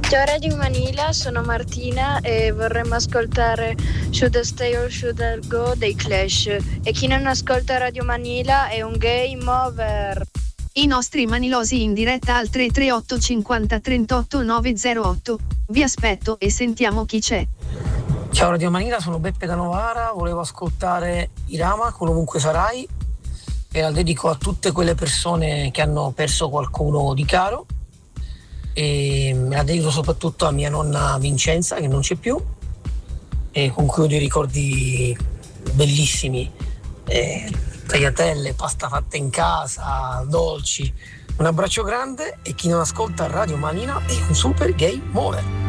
Ciao Radio Manila, sono Martina e vorremmo ascoltare Should I Stay or Should I Go dei Clash. E chi non ascolta Radio Manila è un game over. I nostri manilosi in diretta al 338 50 38 908. Vi aspetto e sentiamo chi c'è. Ciao Radio Manila, sono Beppe da Novara, volevo ascoltare Irama con Ovunque Sarai e la dedico a tutte quelle persone che hanno perso qualcuno di caro e me la dedico soprattutto a mia nonna Vincenza che non c'è più e con cui ho dei ricordi bellissimi, tagliatelle, pasta fatta in casa, dolci. Un abbraccio grande e chi non ascolta Radio Manila è un super game over.